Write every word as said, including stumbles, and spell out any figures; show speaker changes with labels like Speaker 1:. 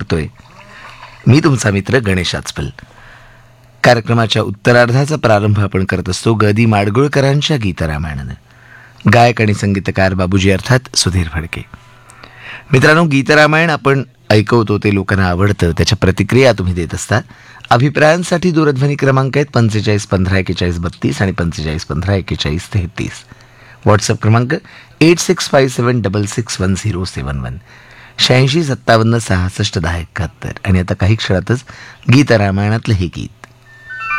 Speaker 1: करतोय मी तुमचा मित्र गणेश आचपल. कार्यक्रमाच्या उत्तरार्धाचा प्रारंभ आपण करत असतो ग दी माडगुळकरांच्या गीतरामायणानं. गायक आणि संगीतकार बाबूजी अर्थात सुधीर फडके. मित्रांनो, गीतरामायण आपण ऐकवतो ते लोकांना आवडतं, त्याच्या प्रतिक्रिया तुम्ही देत असता. अभिप्रायांसाठी दूरध्वनी क्रमांक आहेत पंचेचाळीस पंधरा एकेचाळीस बत्तीस आणि पंचेचाळीस पंधरा एकेचाळीस तेहतीस. व्हॉट्सअप क्रमांक एट सिक्स फाईव्ह सेवन डबल सिक्स वन झिरो सेवन वन शहाऐंशी सत्तावन्न सहासष्ट दहा एकाहत्तर. आणि आता काही क्षणातच गीतरामायणातलं हे गीत.